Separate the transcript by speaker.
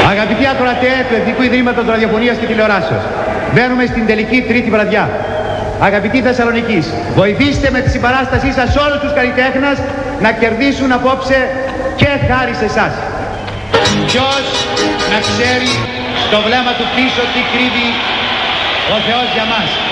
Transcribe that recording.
Speaker 1: Αγαπητοί ακροατές του Εθνικού Ιδρύματος Ραδιοφωνίας και Τηλεοράσεως, μπαίνουμε στην τελική τρίτη βραδιά. Αγαπητοί Θεσσαλονικείς, βοηθήστε με τη συμπαράστασή σας όλους τους καλλιτέχνες να κερδίσουν απόψε και χάρη σε εσάς. Ποιος να ξέρει στο βλέμμα του πίσω τι κρύβει ο Θεός για μας.